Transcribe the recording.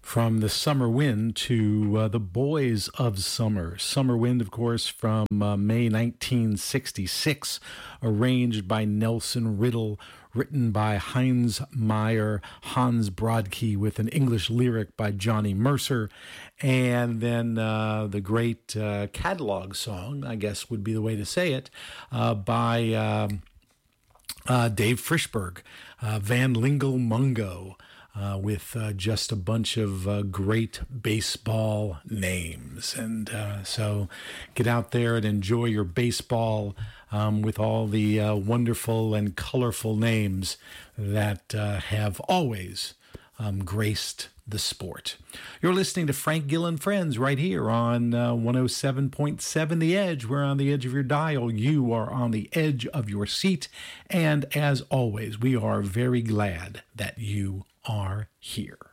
From the Summer Wind to the Boys of Summer. Summer Wind, of course, from May 1966, arranged by Nelson Riddle, written by Heinz Meyer, Hans Brodkey, with an English lyric by Johnny Mercer, and then the great catalog song, I guess would be the way to say it, by Dave Frishberg, Van Lingle Mungo, with just a bunch of great baseball names. And so get out there and enjoy your baseball with all the wonderful and colorful names that have always graced the sport. You're listening to Frank Gill and Friends right here on 107.7 The Edge. We're on the edge of your dial. You are on the edge of your seat. And as always, we are very glad that you are here.